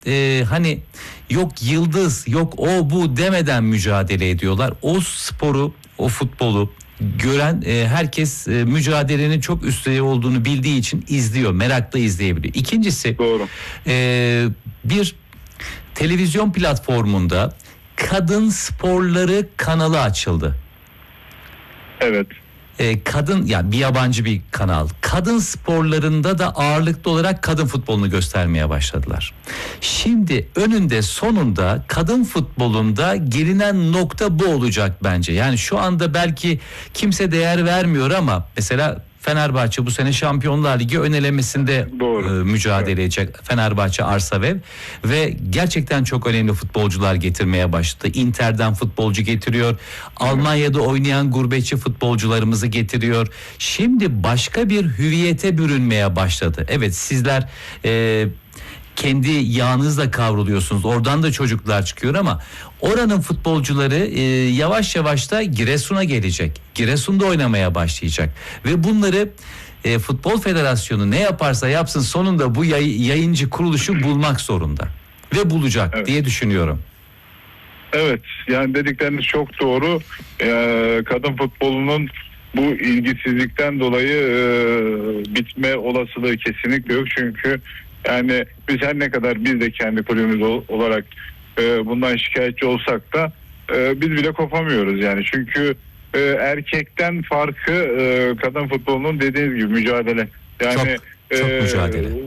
hani yok yıldız, yok o bu demeden mücadele ediyorlar. O sporu, o futbolu gören herkes mücadelenin çok üst düzey olduğunu bildiği için izliyor, merakla izleyebiliyor. İkincisi, Doğru. Bir televizyon platformunda kadın sporları kanalı açıldı. Evet. Kadın, yani bir yabancı bir kanal. Kadın sporlarında da ağırlıklı olarak kadın futbolunu göstermeye başladılar. Şimdi önünde sonunda kadın futbolunda gelinen nokta bu olacak bence. Yani şu anda belki kimse değer vermiyor ama mesela Fenerbahçe bu sene Şampiyonlar Ligi ön elemesinde mücadele edecek. Fenerbahçe Arsavev ve gerçekten çok önemli futbolcular getirmeye başladı. Inter'den futbolcu getiriyor. Almanya'da oynayan gurbetçi futbolcularımızı getiriyor. Şimdi başka bir hüviyete bürünmeye başladı. Evet, sizler kendi yağınızla kavruluyorsunuz. Oradan da çocuklar çıkıyor ama oranın futbolcuları yavaş yavaş da Giresun'a gelecek. Giresun'da oynamaya başlayacak. Ve bunları Futbol Federasyonu ne yaparsa yapsın sonunda bu yayıncı kuruluşu bulmak zorunda. Ve bulacak diye düşünüyorum. Evet, yani dedikleriniz çok doğru. Kadın futbolunun bu ilgisizlikten dolayı bitme olasılığı kesinlikle yok. Çünkü yani biz her ne kadar biz de kendi kulübümüz olarak bundan şikayetçi olsak da biz bile kopamıyoruz yani. Çünkü erkekten farkı kadın futbolunun dediğiniz gibi mücadele. Yani çok mücadele.